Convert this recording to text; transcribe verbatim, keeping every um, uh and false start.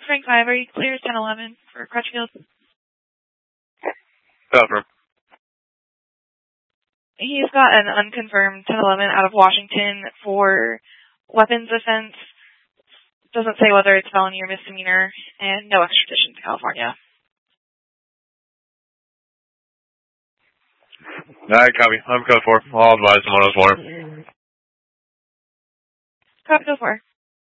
Frank five, are you clear ten eleven for Crutchfield? Cover. He's got an unconfirmed ten eleven out of Washington for weapons offense. Doesn't say whether it's felony or misdemeanor, and no extradition to California. Alright, copy. I'm code four. I'll advise them when I was warned. Copy, code four.